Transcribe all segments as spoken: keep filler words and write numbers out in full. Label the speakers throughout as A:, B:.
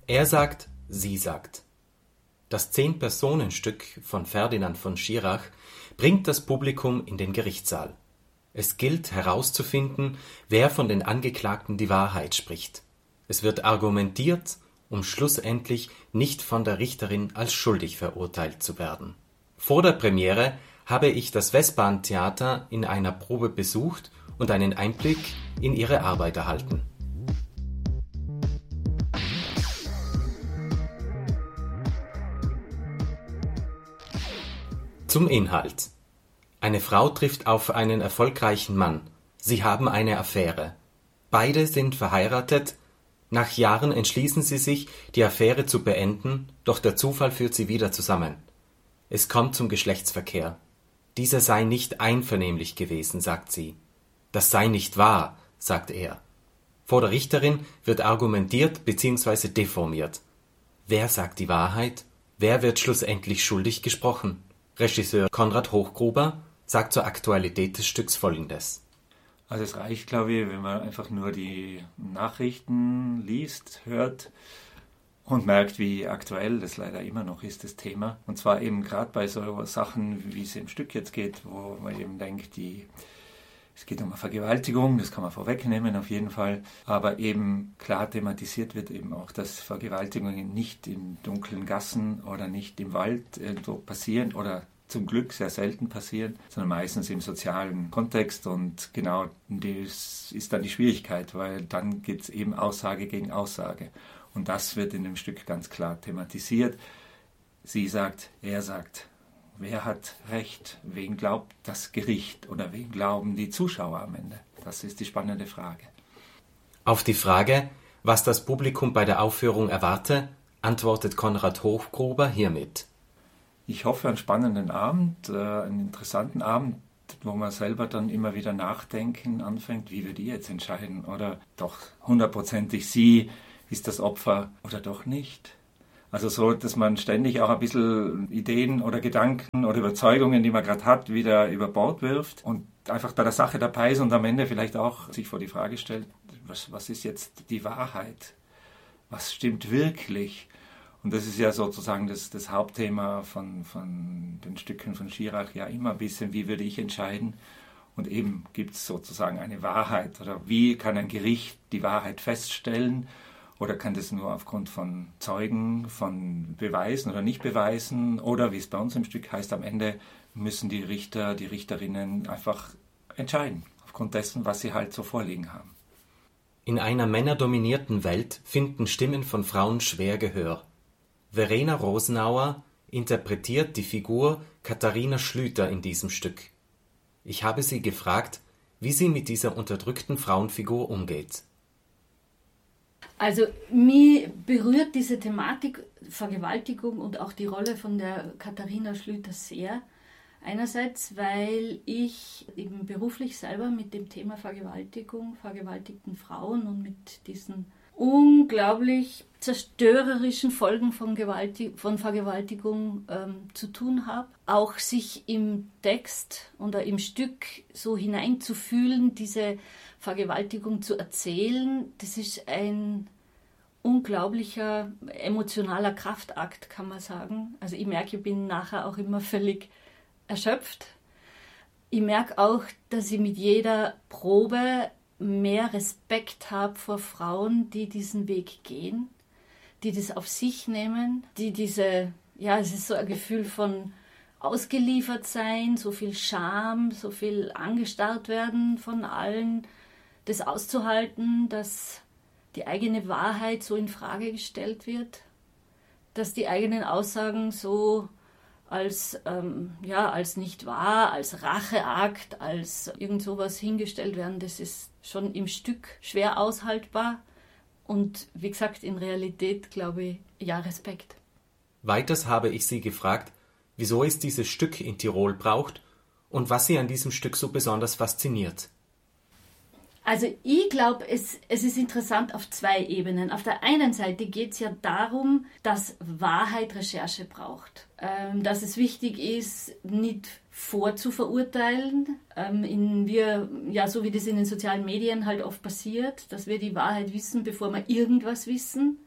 A: Er sagt, sie sagt. Das Zehn-Personen-Stück von Ferdinand von Schirach bringt das Publikum in den Gerichtssaal. Es gilt herauszufinden, wer von den Angeklagten die Wahrheit spricht. Es wird argumentiert, um schlussendlich nicht von der Richterin als schuldig verurteilt zu werden. Vor der Premiere habe ich das Westbahntheater in einer Probe besucht und einen Einblick in ihre Arbeit erhalten. Zum Inhalt. Eine Frau trifft auf einen erfolgreichen Mann. Sie haben eine Affäre. Beide sind verheiratet. Nach Jahren entschließen sie sich, die Affäre zu beenden, doch der Zufall führt sie wieder zusammen. Es kommt zum Geschlechtsverkehr. Dieser sei nicht einvernehmlich gewesen, sagt sie. Das sei nicht wahr, sagt er. Vor der Richterin wird argumentiert bzw. deformiert. Wer sagt die Wahrheit? Wer wird schlussendlich schuldig gesprochen? Regisseur Konrad Hochgruber sagt zur Aktualität des Stücks Folgendes.
B: Also es reicht, glaube ich, wenn man einfach nur die Nachrichten liest, hört und merkt, wie aktuell das leider immer noch ist, das Thema. Und zwar eben gerade bei so Sachen, wie es im Stück jetzt geht, wo man eben denkt, die, es geht um eine Vergewaltigung, das kann man vorwegnehmen auf jeden Fall, aber eben klar thematisiert wird eben auch, dass Vergewaltigungen nicht in dunklen Gassen oder nicht im Wald irgendwo passieren oder zum Glück sehr selten passieren, sondern meistens im sozialen Kontext, und genau das ist dann die Schwierigkeit, weil dann gibt es eben Aussage gegen Aussage, und das wird in dem Stück ganz klar thematisiert. Sie sagt, er sagt. Wer hat Recht? Wen glaubt das Gericht oder wen glauben die Zuschauer am Ende? Das ist die spannende Frage.
A: Auf die Frage, was das Publikum bei der Aufführung erwarte, antwortet Konrad Hochgruber hiermit.
B: Ich hoffe einen spannenden Abend, äh, einen interessanten Abend, wo man selber dann immer wieder nachdenken anfängt, wie wir die jetzt entscheiden, oder doch hundertprozentig sie ist das Opfer oder doch nicht. Also so, dass man ständig auch ein bisschen Ideen oder Gedanken oder Überzeugungen, die man gerade hat, wieder über Bord wirft und einfach bei der Sache dabei ist und am Ende vielleicht auch sich vor die Frage stellt, was, was ist jetzt die Wahrheit? Was stimmt wirklich? Und das ist ja sozusagen das, das Hauptthema von, von den Stücken von Schirach, ja immer ein bisschen, wie würde ich entscheiden? Und eben gibt es sozusagen eine Wahrheit, oder wie kann ein Gericht die Wahrheit feststellen? Oder kann das nur aufgrund von Zeugen, von Beweisen oder Nicht-Beweisen? Oder wie es bei uns im Stück heißt, am Ende müssen die Richter, die Richterinnen einfach entscheiden, aufgrund dessen, was sie halt so vorliegen haben.
A: In einer männerdominierten Welt finden Stimmen von Frauen schwer Gehör. Verena Rosenauer interpretiert die Figur Katharina Schlüter in diesem Stück. Ich habe sie gefragt, wie sie mit dieser unterdrückten Frauenfigur umgeht.
C: Also mich berührt diese Thematik Vergewaltigung und auch die Rolle von der Katharina Schlüter sehr. Einerseits, weil ich eben beruflich selber mit dem Thema Vergewaltigung, vergewaltigten Frauen und mit diesen unglaublich zerstörerischen Folgen von, Gewalti- von Vergewaltigung ähm, zu tun habe. Auch sich im Text oder im Stück so hineinzufühlen, diese Vergewaltigung zu erzählen, das ist ein unglaublicher emotionaler Kraftakt, kann man sagen. Also ich merke, ich bin nachher auch immer völlig erschöpft. Ich merke auch, dass ich mit jeder Probe mehr Respekt habe vor Frauen, die diesen Weg gehen, die das auf sich nehmen, die diese, ja, es ist so ein Gefühl von ausgeliefert sein, so viel Scham, so viel angestarrt werden von allen, das auszuhalten, dass die eigene Wahrheit so in Frage gestellt wird, dass die eigenen Aussagen so als, ähm, ja, als nicht wahr, als Racheakt, als irgend sowas hingestellt werden, das ist schon im Stück schwer aushaltbar. Und wie gesagt, in Realität glaube ich, ja, Respekt.
A: Weiters habe ich sie gefragt, wieso es dieses Stück in Tirol braucht und was sie an diesem Stück so besonders fasziniert.
C: Also ich glaube, es, es ist interessant auf zwei Ebenen. Auf der einen Seite geht es ja darum, dass Wahrheit Recherche braucht. Ähm, dass es wichtig ist, nicht vorzuverurteilen. Ähm, in wir, ja, so wie das in den sozialen Medien halt oft passiert, dass wir die Wahrheit wissen, bevor wir irgendwas wissen.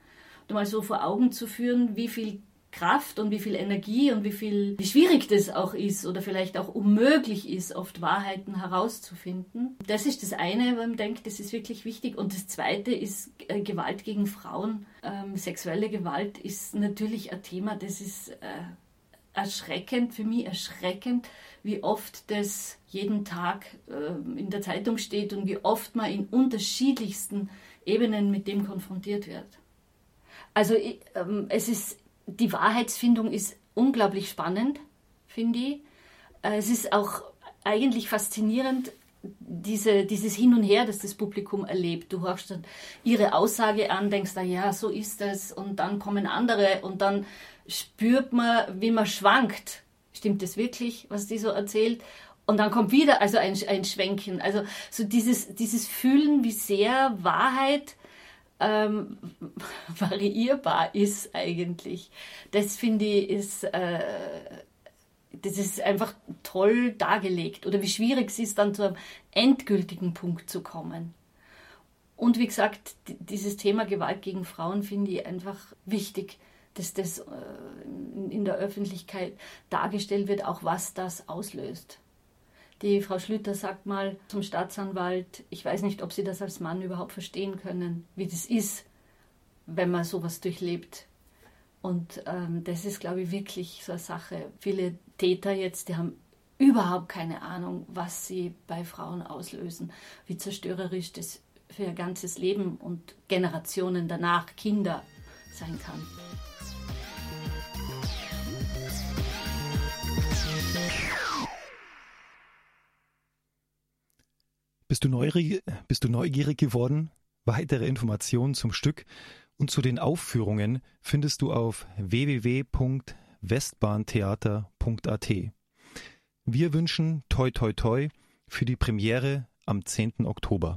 C: mal so vor Augen zu führen, wie viel Kraft und wie viel Energie und wie viel, wie schwierig das auch ist oder vielleicht auch unmöglich ist, oft Wahrheiten herauszufinden. Das ist das eine, weil man denkt, das ist wirklich wichtig. Und das zweite ist äh, Gewalt gegen Frauen. Ähm, sexuelle Gewalt ist natürlich ein Thema, das ist äh, erschreckend, für mich erschreckend, wie oft das jeden Tag äh, in der Zeitung steht und wie oft man in unterschiedlichsten Ebenen mit dem konfrontiert wird. Also ich, ähm, es ist Die Wahrheitsfindung ist unglaublich spannend, finde ich. Es ist auch eigentlich faszinierend, diese, dieses Hin und Her, das das Publikum erlebt. Du hörst dann ihre Aussage an, denkst, ja, so ist es, und dann kommen andere und dann spürt man, wie man schwankt. Stimmt das wirklich, was die so erzählt? Und dann kommt wieder also ein, ein Schwenken. Also so dieses, dieses Fühlen, wie sehr Wahrheit Ähm, variierbar ist eigentlich. Das finde ich ist, äh, das ist einfach toll dargelegt. Oder wie schwierig es ist, dann zu einem endgültigen Punkt zu kommen. Und wie gesagt, d- dieses Thema Gewalt gegen Frauen finde ich einfach wichtig, dass das äh, in, in der Öffentlichkeit dargestellt wird, auch was das auslöst. Die Frau Schlüter sagt mal zum Staatsanwalt, ich weiß nicht, ob Sie das als Mann überhaupt verstehen können, wie das ist, wenn man sowas durchlebt. Und ähm, das ist, glaube ich, wirklich so eine Sache. Viele Täter jetzt, die haben überhaupt keine Ahnung, was sie bei Frauen auslösen, wie zerstörerisch das für ihr ganzes Leben und Generationen danach, Kinder, sein kann.
D: Bist du neugierig, bist du neugierig geworden? Weitere Informationen zum Stück und zu den Aufführungen findest du auf w w w punkt westbahntheater punkt a t. Wir wünschen toi toi toi für die Premiere am zehnten Oktober.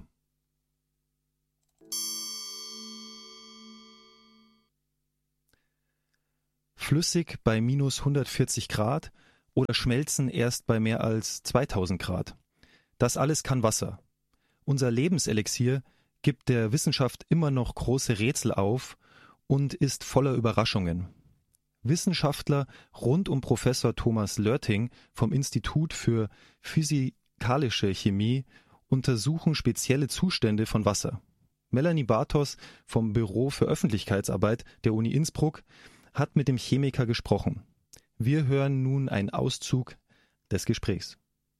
D: Flüssig bei minus hundertvierzig Grad oder schmelzen erst bei mehr als zweitausend Grad. Das alles kann Wasser. Unser Lebenselixier gibt der Wissenschaft immer noch große Rätsel auf und ist voller Überraschungen. Wissenschaftler rund um Professor Thomas Lörting vom Institut für Physikalische Chemie untersuchen spezielle Zustände von Wasser. Melanie Bartos vom Büro für Öffentlichkeitsarbeit der Uni Innsbruck hat mit dem Chemiker gesprochen. Wir hören nun einen Auszug des Gesprächs.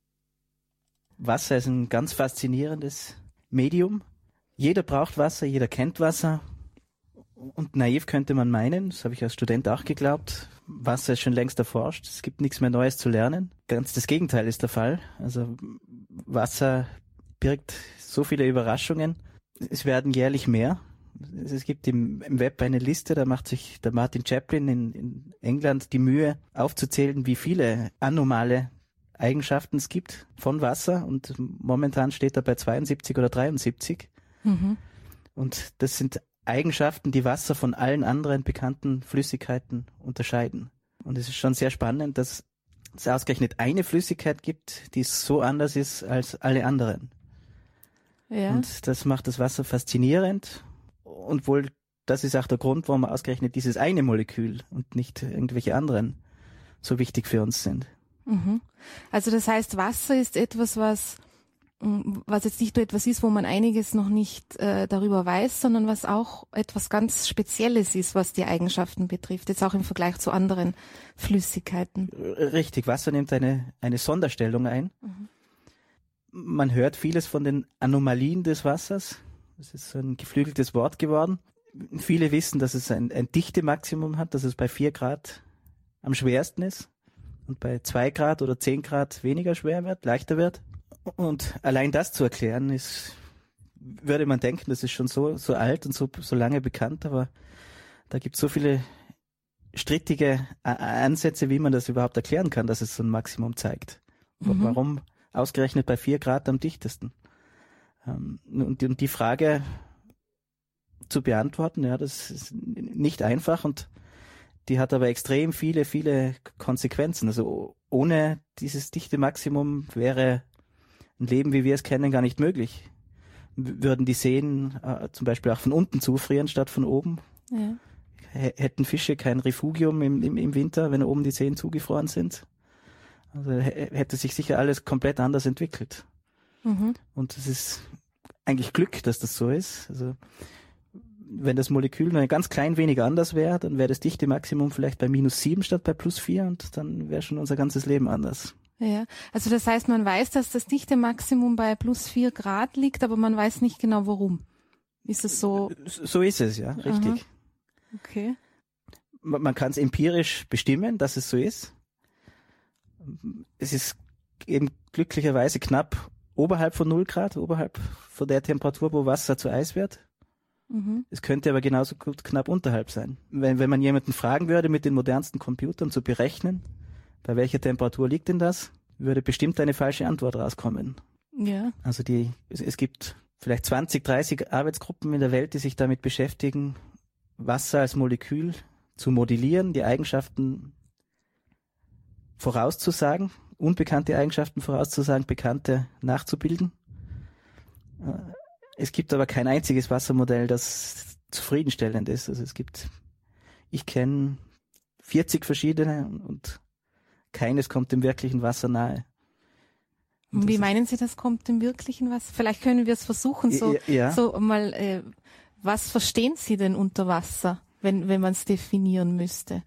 E: Wasser ist ein ganz faszinierendes Medium. Jeder braucht Wasser, jeder kennt Wasser. Und naiv könnte man meinen, das habe ich als Student auch geglaubt, Wasser ist schon längst erforscht, es gibt nichts mehr Neues zu lernen. Ganz das Gegenteil ist der Fall. Also Wasser birgt so viele Überraschungen. Es werden jährlich mehr. Es gibt im, im Web eine Liste, da macht sich der Martin Chaplin in, in England die Mühe aufzuzählen, wie viele anomale Eigenschaften es gibt von Wasser, und momentan steht er bei zweiundsiebzig oder dreiundsiebzig. Mhm. Und das sind Eigenschaften, die Wasser von allen anderen bekannten Flüssigkeiten unterscheiden. Und es ist schon sehr spannend, dass es ausgerechnet eine Flüssigkeit gibt, die so anders ist als alle anderen. Ja. Und das macht das Wasser faszinierend, und wohl das ist auch der Grund, warum ausgerechnet dieses eine Molekül und nicht irgendwelche anderen so wichtig für uns sind.
F: Also das heißt, Wasser ist etwas, was, was jetzt nicht nur etwas ist, wo man einiges noch nicht äh, darüber weiß, sondern was auch etwas ganz Spezielles ist, was die Eigenschaften betrifft, jetzt auch im Vergleich zu anderen Flüssigkeiten.
E: Richtig, Wasser nimmt eine, eine Sonderstellung ein. Mhm. Man hört vieles von den Anomalien des Wassers. Das ist so ein geflügeltes Wort geworden. Viele wissen, dass es ein, ein Dichtemaximum hat, dass es bei vier Grad am schwersten ist. Und bei zwei Grad oder zehn Grad weniger schwer wird, leichter wird. Und allein das zu erklären, ist, würde man denken, das ist schon so, so alt und so, so lange bekannt, aber da gibt es so viele strittige Ansätze, wie man das überhaupt erklären kann, dass es so ein Maximum zeigt. Mhm. Warum ausgerechnet bei vier Grad am dichtesten? Und die, und die Frage zu beantworten, ja, das ist nicht einfach, und die hat aber extrem viele, viele Konsequenzen. Also ohne dieses dichte Maximum wäre ein Leben, wie wir es kennen, gar nicht möglich. Würden die Seen äh, zum Beispiel auch von unten zufrieren statt von oben, ja. hätten Fische kein Refugium im, im, im Winter, wenn oben die Seen zugefroren sind. Also hätte sich sicher alles komplett anders entwickelt. Mhm. Und es ist eigentlich Glück, dass das so ist. Also wenn das Molekül nur ein ganz klein wenig anders wäre, dann wäre das Dichtemaximum vielleicht bei minus sieben statt bei plus vier und dann wäre schon unser ganzes Leben anders.
F: Ja, also das heißt, man weiß, dass das Dichtemaximum bei plus vier Grad liegt, aber man weiß nicht genau warum. Ist es so?
E: So ist es, ja, richtig.
F: Aha. Okay.
E: Man, man kann es empirisch bestimmen, dass es so ist. Es ist eben glücklicherweise knapp oberhalb von null Grad, oberhalb von der Temperatur, wo Wasser zu Eis wird. Mhm. Es könnte aber genauso gut knapp unterhalb sein. Wenn, wenn man jemanden fragen würde, mit den modernsten Computern zu berechnen, bei welcher Temperatur liegt denn das, würde bestimmt eine falsche Antwort rauskommen.
F: Ja.
E: Also die, es, es gibt vielleicht zwanzig, dreißig Arbeitsgruppen in der Welt, die sich damit beschäftigen, Wasser als Molekül zu modellieren, die Eigenschaften vorauszusagen, unbekannte Eigenschaften vorauszusagen, bekannte nachzubilden. Es gibt aber kein einziges Wassermodell, das zufriedenstellend ist. Also es gibt, ich kenne vierzig verschiedene und keines kommt dem wirklichen Wasser nahe.
F: Und wie meinen Sie, das kommt dem wirklichen Wasser? Vielleicht können wir es versuchen, so, ja. so mal, äh, was verstehen Sie denn unter Wasser, wenn, wenn man es definieren müsste?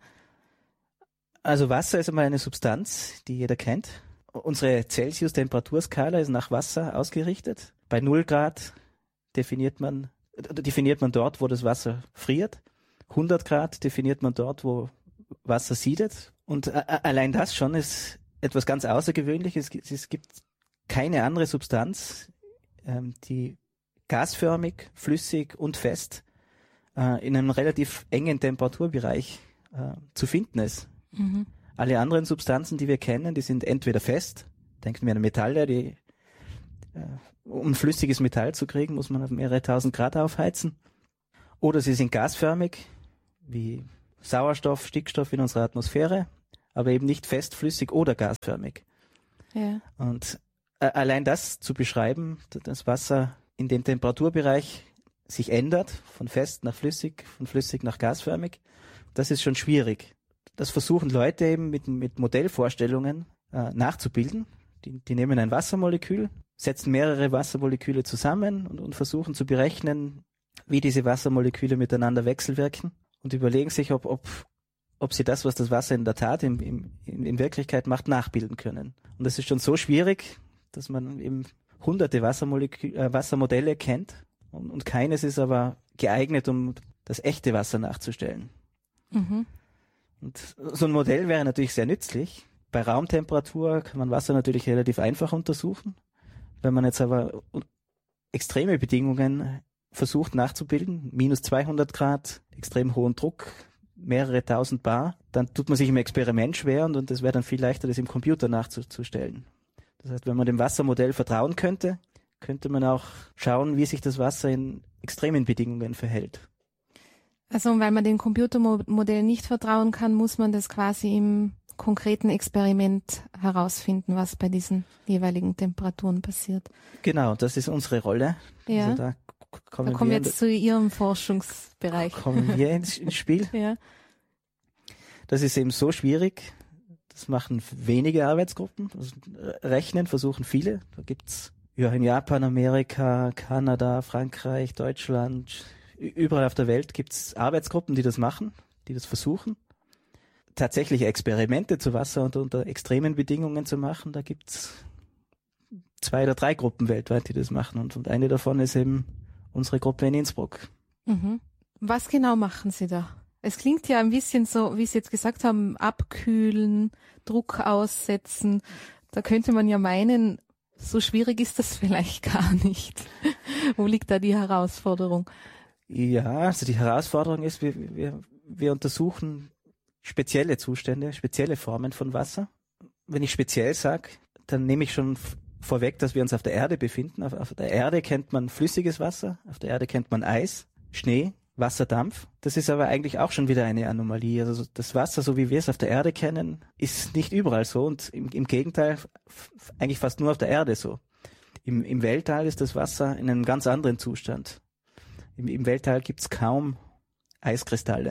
E: Also Wasser ist einmal eine Substanz, die jeder kennt. Unsere Celsius-Temperaturskala ist nach Wasser ausgerichtet. Bei null Grad definiert man, definiert man dort, wo das Wasser friert. hundert Grad definiert man dort, wo Wasser siedet. Und äh, allein das schon ist etwas ganz Außergewöhnliches. Es, es gibt keine andere Substanz, ähm, die gasförmig, flüssig und fest äh, in einem relativ engen Temperaturbereich äh, zu finden ist. Mhm. Alle anderen Substanzen, die wir kennen, die sind entweder fest, denken wir an Metalle, die äh, um flüssiges Metall zu kriegen, muss man auf mehrere tausend Grad aufheizen, oder sie sind gasförmig, wie Sauerstoff, Stickstoff in unserer Atmosphäre, aber eben nicht fest, flüssig oder gasförmig. Ja. Und äh, allein das zu beschreiben, dass Wasser in dem Temperaturbereich sich ändert, von fest nach flüssig, von flüssig nach gasförmig, das ist schon schwierig. Das versuchen Leute eben mit, mit Modellvorstellungen äh, nachzubilden. Die, die nehmen ein Wassermolekül, setzen mehrere Wassermoleküle zusammen und, und versuchen zu berechnen, wie diese Wassermoleküle miteinander wechselwirken und überlegen sich, ob, ob, ob sie das, was das Wasser in der Tat im, im, in, in Wirklichkeit macht, nachbilden können. Und das ist schon so schwierig, dass man eben hunderte Wassermolekü- äh, Wassermodelle kennt und, und keines ist aber geeignet, um das echte Wasser nachzustellen. Mhm. Und so ein Modell wäre natürlich sehr nützlich. Bei Raumtemperatur kann man Wasser natürlich relativ einfach untersuchen. Wenn man jetzt aber extreme Bedingungen versucht nachzubilden, minus zweihundert Grad, extrem hohen Druck, mehrere tausend Bar, dann tut man sich im Experiment schwer und, und das wäre dann viel leichter, das im Computer nachzustellen. Das heißt, wenn man dem Wassermodell vertrauen könnte, könnte man auch schauen, wie sich das Wasser in extremen Bedingungen verhält.
F: Also weil man den Computermodellen nicht vertrauen kann, muss man das quasi im konkreten Experiment herausfinden, was bei diesen jeweiligen Temperaturen passiert.
E: Genau, das ist unsere Rolle.
F: Ja.
E: Also da kommen
F: da kommen
E: wir
F: jetzt zu Ihrem Forschungsbereich.
E: Kommen wir ins, ins Spiel.
F: Ja.
E: Das ist eben so schwierig. Das machen wenige Arbeitsgruppen. Also rechnen versuchen viele. Da gibt's ja in Japan, Amerika, Kanada, Frankreich, Deutschland, überall auf der Welt gibt's Arbeitsgruppen, die das machen, die das versuchen. Tatsächliche Experimente zu Wasser und unter extremen Bedingungen zu machen, da gibt's zwei oder drei Gruppen weltweit, die das machen. Und, und eine davon ist eben unsere Gruppe in Innsbruck.
F: Mhm. Was genau machen Sie da? Es klingt ja ein bisschen so, wie Sie jetzt gesagt haben, abkühlen, Druck aussetzen. Da könnte man ja meinen, so schwierig ist das vielleicht gar nicht. Wo liegt da die Herausforderung?
E: Ja, also die Herausforderung ist, wir, wir, wir untersuchen spezielle Zustände, spezielle Formen von Wasser. Wenn ich speziell sage, dann nehme ich schon vorweg, dass wir uns auf der Erde befinden. Auf, auf der Erde kennt man flüssiges Wasser, auf der Erde kennt man Eis, Schnee, Wasserdampf. Das ist aber eigentlich auch schon wieder eine Anomalie. Also das Wasser, so wie wir es auf der Erde kennen, ist nicht überall so und im, im Gegenteil f- eigentlich fast nur auf der Erde so. Im, im Weltall ist das Wasser in einem ganz anderen Zustand. Im, im Weltall gibt's kaum Eiskristalle.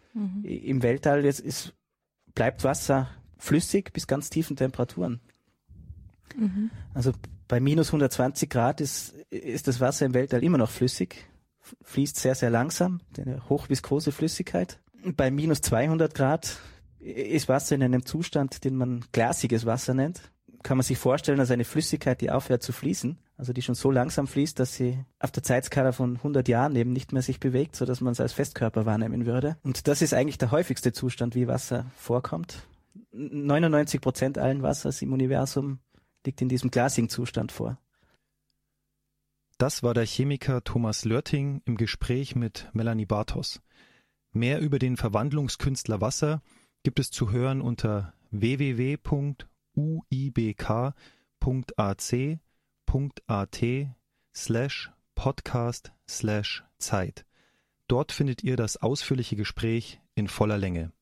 E: Mhm. Im Weltall ist, ist, bleibt Wasser flüssig bis ganz tiefen Temperaturen. Mhm. Also bei minus hundertzwanzig Grad ist, ist das Wasser im Weltall immer noch flüssig, fließt sehr, sehr langsam, eine hochviskose Flüssigkeit. Bei minus zweihundert Grad ist Wasser in einem Zustand, den man glasiges Wasser nennt. Kann man sich vorstellen, als eine Flüssigkeit, die aufhört zu fließen, also die schon so langsam fließt, dass sie auf der Zeitskala von hundert Jahren eben nicht mehr sich bewegt, sodass man es als Festkörper wahrnehmen würde. Und das ist eigentlich der häufigste Zustand, wie Wasser vorkommt. neunundneunzig Prozent allen Wassers im Universum liegt in diesem glasigen Zustand vor.
D: Das war der Chemiker Thomas Lörting im Gespräch mit Melanie Bartos. Mehr über den Verwandlungskünstler Wasser gibt es zu hören unter w w w punkt u i b k punkt a c punkt a t slash podcast slash Zeit. Dort findet ihr das ausführliche Gespräch in voller Länge.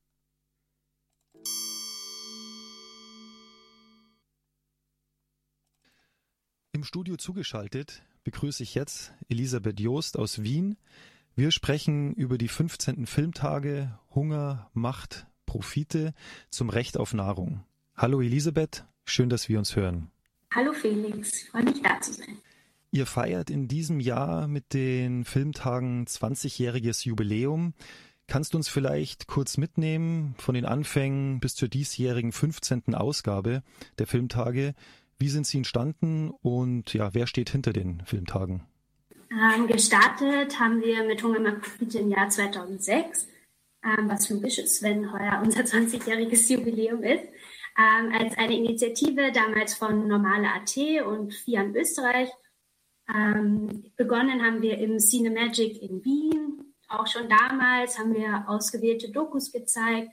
D: Im Studio zugeschaltet begrüße ich jetzt Elisabeth Joost aus Wien. Wir sprechen über die fünfzehnten Filmtage Hunger, Macht, Profite zum Recht auf Nahrung. Hallo Elisabeth, schön, dass wir uns hören.
G: Hallo Felix, ich freue mich da zu sein.
D: Ihr feiert in diesem Jahr mit den Filmtagen zwanzigjähriges Jubiläum. Kannst du uns vielleicht kurz mitnehmen von den Anfängen bis zur diesjährigen fünfzehnten Ausgabe der Filmtage? Wie sind sie entstanden und ja, wer steht hinter den Filmtagen?
G: Ähm, gestartet haben wir mit Hunger, Macht, Profite im Jahr zweitausendsechs, ähm, was logisch ist, wenn heuer unser zwanzigjähriges Jubiläum ist, ähm, als eine Initiative damals von Normale Punkt a t und FIAN Österreich. Ähm, begonnen haben wir im Cinemagic in Wien. Auch schon damals haben wir ausgewählte Dokus gezeigt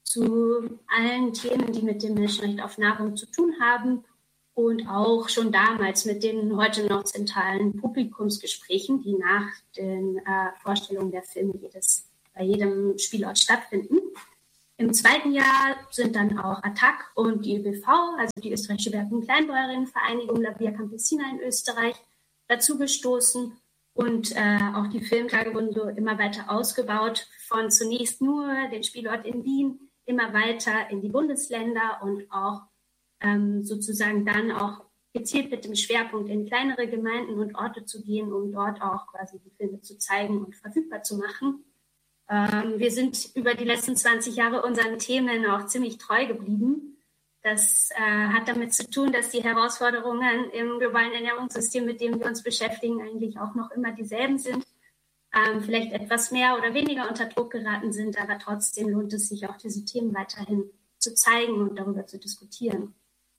G: zu allen Themen, die mit dem Menschenrecht auf Nahrung zu tun haben. Und auch schon damals mit den heute noch zentralen Publikumsgesprächen, die nach den äh, Vorstellungen der Filme jedes, bei jedem Spielort stattfinden. Im zweiten Jahr sind dann auch A T A C und die Ö B V, also die Österreichische Berg- und Kleinbäuerinnenvereinigung La Via Campesina in Österreich, dazugestoßen. Und äh, auch die Filmtage wurden so immer weiter ausgebaut, von zunächst nur den Spielort in Wien, immer weiter in die Bundesländer und auch Ähm, sozusagen dann auch gezielt mit dem Schwerpunkt in kleinere Gemeinden und Orte zu gehen, um dort auch quasi die Filme zu zeigen und verfügbar zu machen. Ähm, wir sind über die letzten zwanzig Jahre unseren Themen auch ziemlich treu geblieben. Das äh, hat damit zu tun, dass die Herausforderungen im globalen Ernährungssystem, mit dem wir uns beschäftigen, eigentlich auch noch immer dieselben sind. Ähm, vielleicht etwas mehr oder weniger unter Druck geraten sind, aber trotzdem lohnt es sich auch, diese Themen weiterhin zu zeigen und darüber zu diskutieren.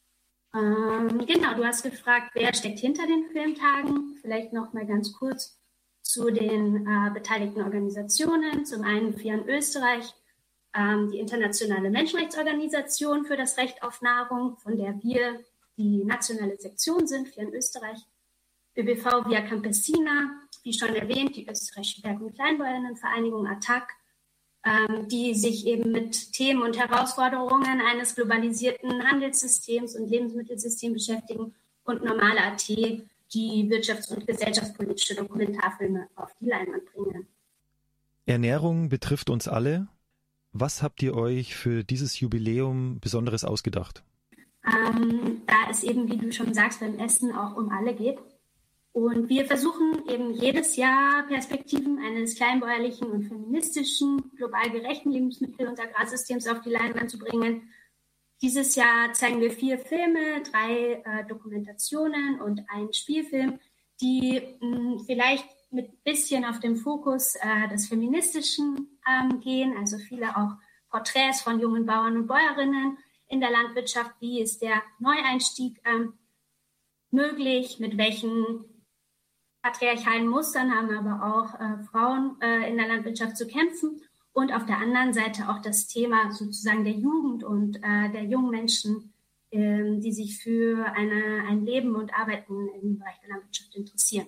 G: Ähm, genau, du hast gefragt, wer steckt hinter den Filmtagen? Vielleicht noch mal ganz kurz zu den äh, beteiligten Organisationen. Zum einen FIAN Österreich, ähm, die internationale Menschenrechtsorganisation für das Recht auf Nahrung, von der wir die nationale Sektion sind, FIAN Österreich. Ö B V Via Campesina, wie schon erwähnt, die Österreichische Berg- und Kleinbäuerinnenvereinigung A T A C, die sich eben mit Themen und Herausforderungen eines globalisierten Handelssystems und Lebensmittelsystems beschäftigen, und Normale Punkt a t, die wirtschafts- und gesellschaftspolitische Dokumentarfilme auf die Leinwand bringen.
D: Ernährung betrifft uns alle. Was habt ihr euch für dieses Jubiläum Besonderes ausgedacht?
G: Ähm, da es eben, wie du schon sagst, beim Essen auch um alle geht. Und wir versuchen eben jedes Jahr Perspektiven eines kleinbäuerlichen und feministischen, global gerechten Lebensmittel- und Agrarsystems auf die Leinwand zu bringen. Dieses Jahr zeigen wir vier Filme, drei äh, Dokumentationen und einen Spielfilm, die mh, vielleicht mit ein bisschen auf den Fokus äh, des Feministischen ähm, gehen, also viele auch Porträts von jungen Bauern und Bäuerinnen in der Landwirtschaft. Wie ist der Neueinstieg ähm, möglich, mit welchen patriarchalen Mustern haben aber auch äh, Frauen äh, in der Landwirtschaft zu kämpfen, und auf der anderen Seite auch das Thema sozusagen der Jugend und äh, der jungen Menschen, äh, die sich für eine, ein Leben und Arbeiten im Bereich der Landwirtschaft interessieren.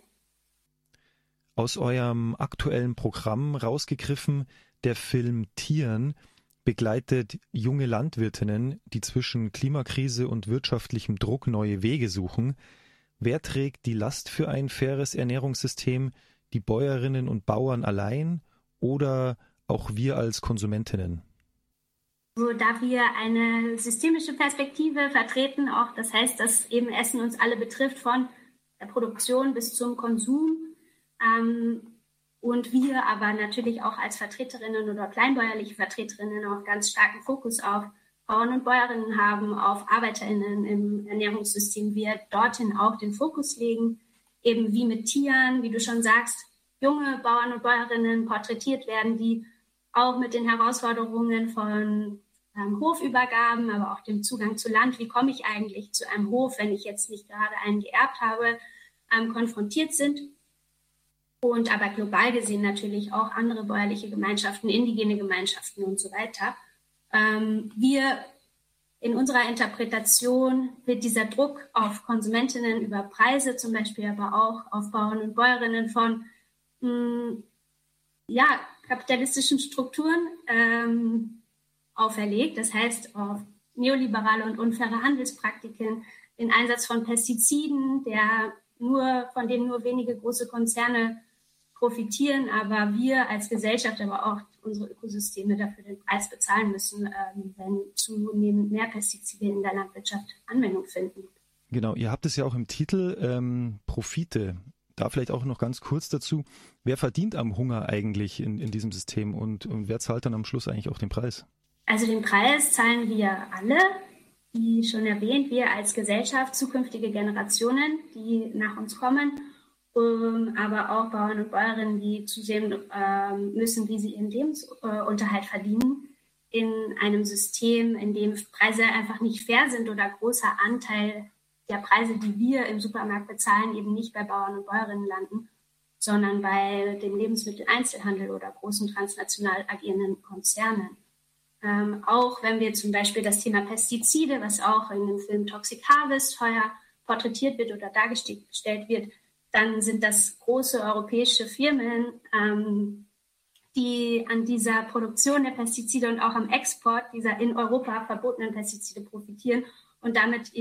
D: Aus eurem aktuellen Programm rausgegriffen, der Film Tieren begleitet junge Landwirtinnen, die zwischen Klimakrise und wirtschaftlichem Druck neue Wege suchen. Wer trägt die Last für ein faires Ernährungssystem? Die Bäuerinnen und Bauern allein oder auch wir als Konsumentinnen?
G: So, da wir eine systemische Perspektive vertreten, auch das heißt, dass eben Essen uns alle betrifft, von der Produktion bis zum Konsum. Ähm, und wir aber natürlich auch als Vertreterinnen oder kleinbäuerliche Vertreterinnen auch ganz starken Fokus auf Bauern und Bäuerinnen haben, auf ArbeiterInnen im Ernährungssystem, wir dorthin auch den Fokus legen, eben wie mit Tieren, wie du schon sagst, junge Bauern und Bäuerinnen porträtiert werden, die auch mit den Herausforderungen von ähm, Hofübergaben, aber auch dem Zugang zu Land, wie komme ich eigentlich zu einem Hof, wenn ich jetzt nicht gerade einen geerbt habe, ähm, konfrontiert sind. Und aber global gesehen natürlich auch andere bäuerliche Gemeinschaften, indigene Gemeinschaften und so weiter. Ähm, wir in unserer Interpretation wird dieser Druck auf Konsumentinnen über Preise zum Beispiel, aber auch auf Bauern und Bäuerinnen von mh, ja, kapitalistischen Strukturen ähm, auferlegt. Das heißt, auf neoliberale und unfaire Handelspraktiken, den Einsatz von Pestiziden, der nur, von dem nur wenige große Konzerne profitieren, aber wir als Gesellschaft, aber auch unsere Ökosysteme dafür den Preis bezahlen müssen, ähm, wenn zunehmend mehr Pestizide in der Landwirtschaft Anwendung finden.
D: Genau, ihr habt es ja auch im Titel, ähm, Profite. Da vielleicht auch noch ganz kurz dazu. Wer verdient am Hunger eigentlich in, in diesem System und, und wer zahlt dann am Schluss eigentlich auch den Preis?
G: Also den Preis zahlen wir alle, wie schon erwähnt, wir als Gesellschaft, zukünftige Generationen, die nach uns kommen, um, aber auch Bauern und Bäuerinnen, die zusehen ähm, müssen, wie sie ihren Lebensunterhalt äh, verdienen, in einem System, in dem Preise einfach nicht fair sind oder großer Anteil der Preise, die wir im Supermarkt bezahlen, eben nicht bei Bauern und Bäuerinnen landen, sondern bei dem Lebensmitteleinzelhandel oder großen transnational agierenden Konzernen. Ähm, auch wenn wir zum Beispiel das Thema Pestizide, was auch in dem Film Toxic Harvest heuer porträtiert wird oder dargestellt wird, dann sind das große europäische Firmen, ähm, die an dieser Produktion der Pestizide und auch am Export dieser in Europa verbotenen Pestizide profitieren und damit